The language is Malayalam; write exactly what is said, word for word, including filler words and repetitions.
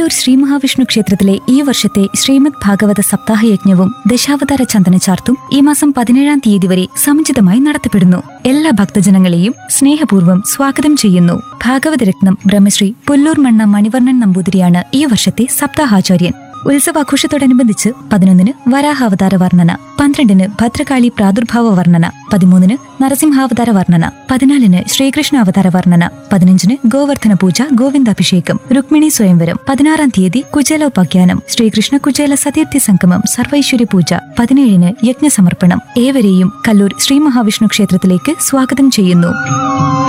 കല്ലൂർ ശ്രീ മഹാവിഷ്ണു ക്ഷേത്രത്തിലെ ഈ വർഷത്തെ ശ്രീമദ് ഭാഗവത സപ്താഹയജ്ഞവും ദശാവതാര ചന്ദനചാർത്തും ഈ മാസം പതിനേഴാം തീയതി വരെ സമുചിതമായി നടത്തപ്പെടുന്നു. എല്ലാ ഭക്തജനങ്ങളെയും സ്നേഹപൂർവ്വം സ്വാഗതം ചെയ്യുന്നു. ഭാഗവതരത്നം ബ്രഹ്മശ്രീ പുല്ലൂർ മണ്ണ മണിവർണ്ണൻ നമ്പൂതിരിയാണ് ഈ വർഷത്തെ സപ്താഹാചാര്യൻ. ഉത്സവാഘോഷത്തോടനുബന്ധിച്ച് പതിനൊന്നിന് വരാഹാവതാര വർണ്ണന, പന്ത്രണ്ടിന് ഭദ്രകാളി പ്രാദുർഭാവ വർണ്ണന, പതിമൂന്നിന് നരസിംഹാവതാര വർണ്ണന, പതിനാലിന് ശ്രീകൃഷ്ണ അവതാര വർണ്ണന, പതിനഞ്ചിന് ഗോവർദ്ധന പൂജ, ഗോവിന്ദാഭിഷേകം, രുക്മിണി സ്വയംവരം, പതിനാറാം തീയതി കുചേലോപാഖ്യാനം, ശ്രീകൃഷ്ണ കുചേല സതീർത്ഥി സംഗമം, സർവൈശ്വര്യ പൂജ, പതിനേഴിന് യജ്ഞസമർപ്പണം. ഏവരെയും കല്ലൂർ ശ്രീ മഹാവിഷ്ണു ക്ഷേത്രത്തിലേക്ക് സ്വാഗതം ചെയ്യുന്നു.